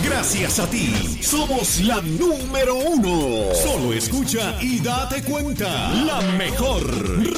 Gracias a ti, somos la número 1. Solo escucha y date cuenta. La mejor